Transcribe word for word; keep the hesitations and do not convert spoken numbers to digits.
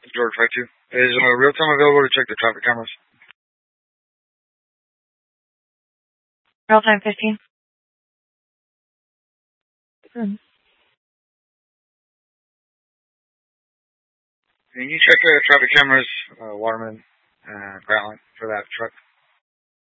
George five two. Is uh, real time available to check the traffic cameras? Real time fifteen. Hmm. Can you check the traffic cameras, uh, Waterman, uh, Grantline, for that truck?